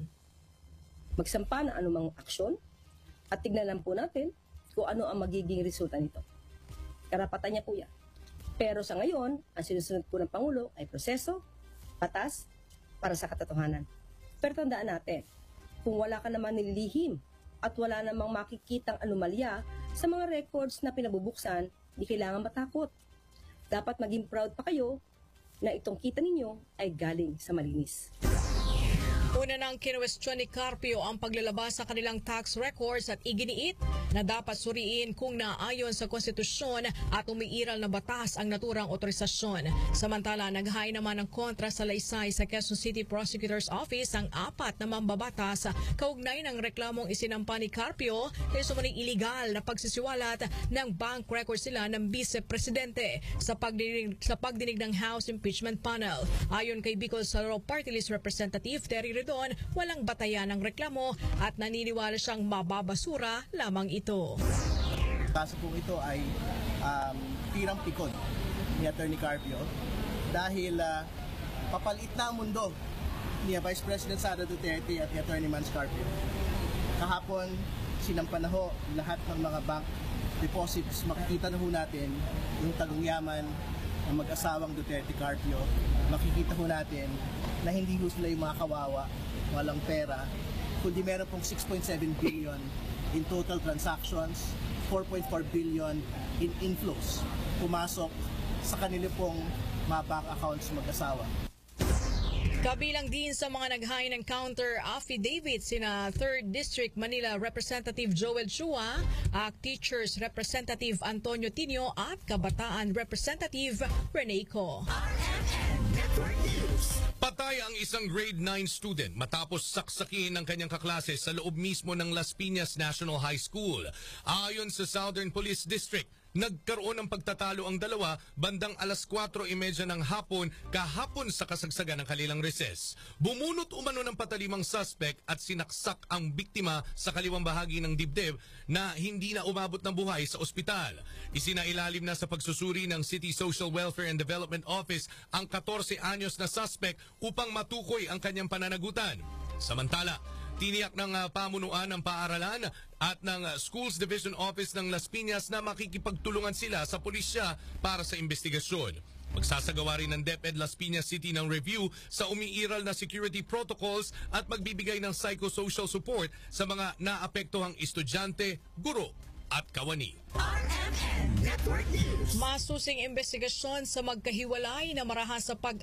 magsampa na anumang aksyon at tignan lang po natin kung ano ang magiging resulta nito. Karapatan niya po yan. Pero sa ngayon, ang sinusunod po ng Pangulo ay proseso, batas, para sa katotohanan. Pero tandaan natin, kung wala ka naman nililihim at wala namang makikitang anomalya sa mga records na pinabubuksan, di kailangan matakot. Dapat maging proud pa kayo na itong kita ninyo ay galing sa malinis. Una nang kinwestiyon ni Carpio ang paglalabas sa kanilang tax records at iginiit na dapat suriin kung naayon sa konstitusyon at umiiral na batas ang naturang otorisasyon. Samantala, naghain naman ng kontra sa laysay sa Quezon City Prosecutor's Office ang apat na mambabatas kaugnay ng reklamong isinampa ni Carpio na sumuning iligal na pagsisiwalat ng bank records sila ng Vice-Presidente sa pagdinig, sa pagdinig ng House Impeachment Panel. Ayon kay Bicol Salaro Party List Representative Terry doon, walang batayan ng reklamo at naniniwala siyang mababasura lamang ito. Kaso po ito ay um, tirang pikon ni Attorney Carpio dahil uh, papalit na ang mundo ni Vice President Sara Duterte at ni Attorney Mans Carpio. Kahapon, sinampan na ho lahat ng mga bank deposits. Makikita na ho natin yung tagong yaman ng mag-asawang Duterte Carpio. Makikita ho natin na hindi ho sila yung mga kawawa, walang pera, kundi meron pong six point seven billion in total transactions, four point four billion in inflows pumasok sa kanila pong mga bank accounts mag-asawa. Kabilang din sa mga naghain ng counter affidavit sina third District Manila Representative Joel Chua, A C T Teachers Representative Antonio Tinio at Kabataan Representative Rene Co. Patay ang isang grade nine student matapos saksakin ng kanyang kaklase sa loob mismo ng Las Piñas National High School. Ayon sa Southern Police District, nagkaroon ng pagtatalo ang dalawa bandang alas kwatro trenta ng hapon kahapon sa kasagsagan ng kanilang recess. Bumunot umano ng patalimang suspect at sinaksak ang biktima sa kaliwang bahagi ng dibdib na hindi na umabot ng buhay sa ospital. Isinailalim na sa pagsusuri ng City Social Welfare and Development Office ang fourteen anyos na suspect upang matukoy ang kanyang pananagutan. Samantala, tiniyak ng uh, pamunuan ng paaralan at ng uh, Schools Division Office ng Las Piñas na makikipagtulungan sila sa pulisya para sa investigasyon. Magsasagawa rin ng DepEd Las Piñas City ng review sa umiiral na security protocols at magbibigay ng psychosocial support sa mga naapektuhang estudyante, guro at kawani. Masusing investigasyon sa magkahiwalay na marahas sa pag